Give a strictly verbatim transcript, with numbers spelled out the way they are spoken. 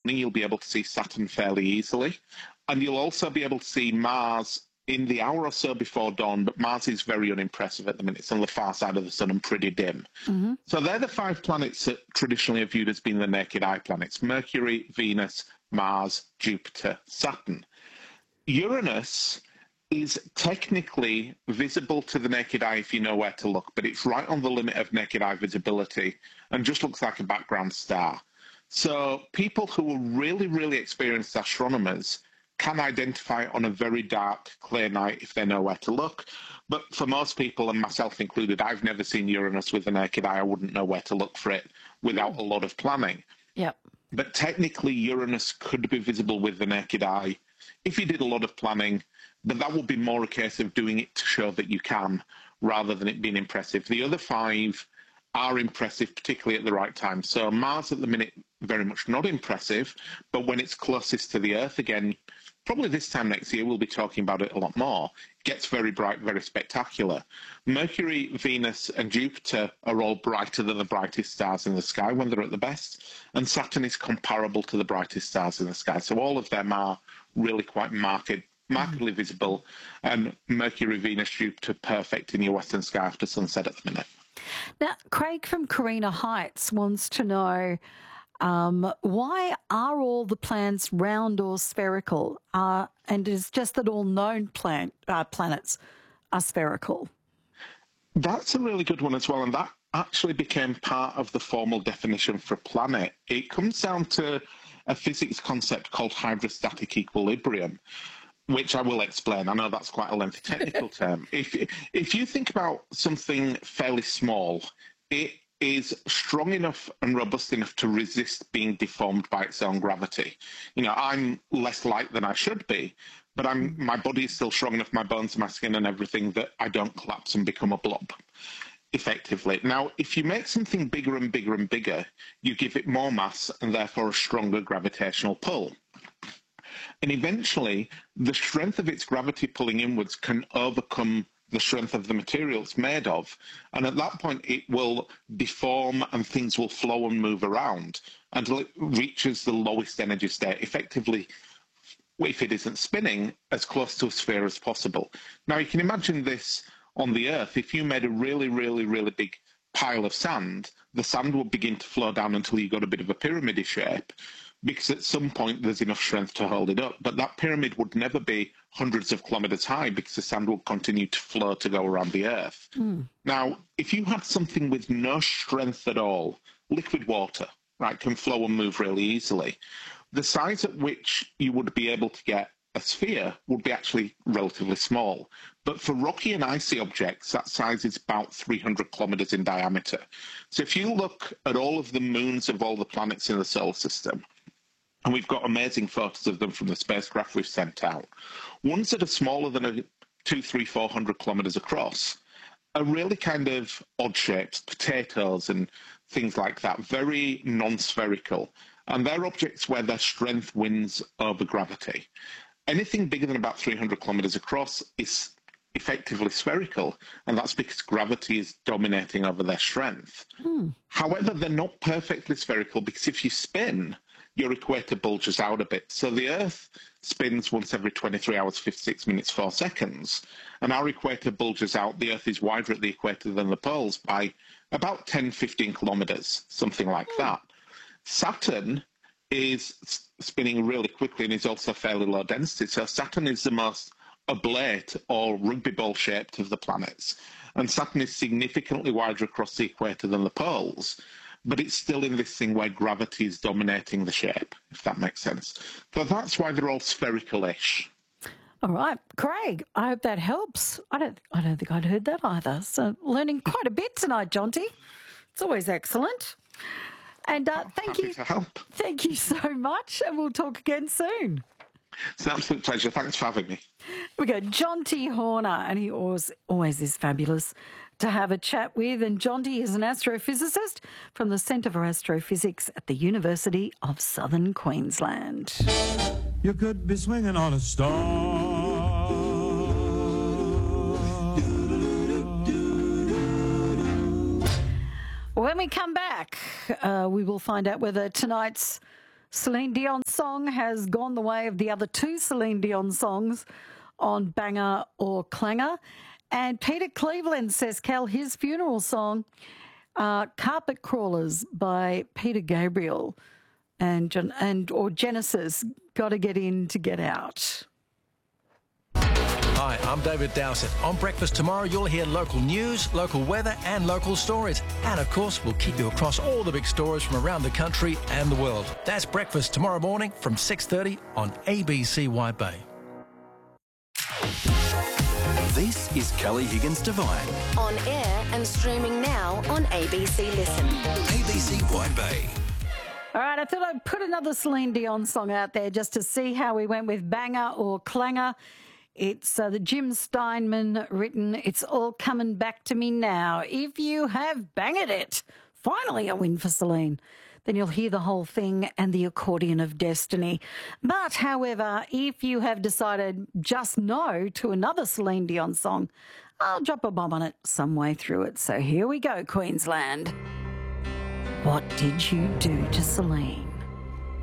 morning, you'll be able to see Saturn fairly easily. And you'll also be able to see Mars in the hour or so before dawn, but Mars is very unimpressive at the minute. It's on the far side of the sun and pretty dim. Mm-hmm. So they're the five planets that traditionally are viewed as being the naked eye planets: Mercury, Venus, Mars, Jupiter, Saturn. Uranus is technically visible to the naked eye if you know where to look, but it's right on the limit of naked eye visibility and just looks like a background star. So people who are really, really experienced astronomers can identify it on a very dark, clear night if they know where to look. But for most people, and myself included, I've never seen Uranus with the naked eye. I wouldn't know where to look for it without a lot of planning. Yep. But technically, Uranus could be visible with the naked eye if you did a lot of planning, but that would be more a case of doing it to show that you can, rather than it being impressive. The other five are impressive, particularly at the right time. So Mars at the minute, very much not impressive, but when it's closest to the Earth, again, probably this time next year, we'll be talking about it a lot more. It gets very bright, very spectacular. Mercury, Venus, and Jupiter are all brighter than the brightest stars in the sky when they're at the best. And Saturn is comparable to the brightest stars in the sky. So all of them are really quite marked, markedly visible. And Mercury, Venus, Jupiter, perfect in your western sky after sunset at the minute. Now, Craig from Carina Heights wants to know, Um, why are all the planets round or spherical? Uh, and it's just that all known plant, uh, planets are spherical. That's a really good one as well, and that actually became part of the formal definition for planet. It comes down to a physics concept called hydrostatic equilibrium, which I will explain. I know that's quite a lengthy technical term. If if you think about something fairly small, it is strong enough and robust enough to resist being deformed by its own gravity. You know, I'm less light than I should be, but I'm my body is still strong enough, my bones, my skin and everything, that I don't collapse and become a blob, effectively. Now, if you make something bigger and bigger and bigger, you give it more mass and therefore a stronger gravitational pull. And eventually, the strength of its gravity pulling inwards can overcome the strength of the material it's made of. And at that point, it will deform and things will flow and move around until it reaches the lowest energy state, effectively, if it isn't spinning, as close to a sphere as possible. Now, you can imagine this on the Earth. If you made a really, really, really big pile of sand, the sand would begin to flow down until you got a bit of a pyramid shape, because at some point there's enough strength to hold it up. But that pyramid would never be hundreds of kilometres high because the sand will continue to flow to go around the Earth. Mm. Now, if you had something with no strength at all, liquid water, right, can flow and move really easily, the size at which you would be able to get a sphere would be actually relatively small. But for rocky and icy objects, that size is about three hundred kilometres in diameter. So if you look at all of the moons of all the planets in the solar system, and we've got amazing photos of them from the spacecraft we've sent out, ones that are smaller than a two, three, four hundred kilometres across are really kind of odd shapes, potatoes and things like that, very non-spherical. And they're objects where their strength wins over gravity. Anything bigger than about three hundred kilometres across is effectively spherical, and that's because gravity is dominating over their strength. Hmm. However, they're not perfectly spherical, because if you spin, your equator bulges out a bit. So the Earth spins once every twenty-three hours, fifty-six minutes, four seconds, and our equator bulges out. The Earth is wider at the equator than the poles by about ten, fifteen kilometres, something like hmm. that. Saturn is spinning really quickly and is also fairly low density. So Saturn is the most oblate or rugby ball shaped of the planets. And Saturn is significantly wider across the equator than the poles, but it's still in this thing where gravity is dominating the shape, if that makes sense. So that's why they're all spherical-ish. All right. Craig, I hope that helps. I don't I don't think I'd heard that either. So learning quite a bit tonight, Jonty. It's always excellent. And uh, thank Happy you. to help. Thank you so much, and we'll talk again soon. It's an absolute pleasure. Thanks for having me. We go, Jonty Horner, and he always, always is fabulous to have a chat with. And Jonty is an astrophysicist from the Centre for Astrophysics at the University of Southern Queensland. You could be swinging on a star. When we come back, uh, we will find out whether tonight's Celine Dion's song has gone the way of the other two Celine Dion songs on Banger or Clanger. And Peter Cleveland says, Cal, his funeral song, uh, Carpet Crawlers by Peter Gabriel and, and or Genesis, Got to Get In to Get Out. Hi, I'm David Dowsett. On Breakfast tomorrow, you'll hear local news, local weather and local stories. And, of course, we'll keep you across all the big stories from around the country and the world. That's Breakfast tomorrow morning from six thirty on A B C Wide Bay. This is Kelly Higgins Divine. On air and streaming now on A B C Listen. A B C Wide Bay. All right, I thought I'd put another Celine Dion song out there just to see how we went with Banger or Clanger. It's uh, the Jim Steinman written, It's All Coming Back to Me Now. If you have banged it, finally a win for Celine. Then you'll hear the whole thing and the accordion of destiny. But, however, if you have decided just no to another Celine Dion song, I'll drop a bomb on it some way through it. So here we go, Queensland. What did you do to Celine?